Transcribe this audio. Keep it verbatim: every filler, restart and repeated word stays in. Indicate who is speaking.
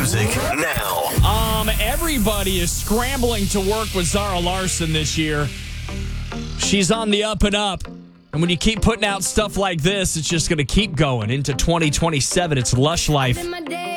Speaker 1: music now.
Speaker 2: Um, everybody is scrambling to work with Zara Larson this year. She's on the up and up. And when you keep putting out stuff like this, it's just going to keep going into twenty twenty-seven. It's Lush Life.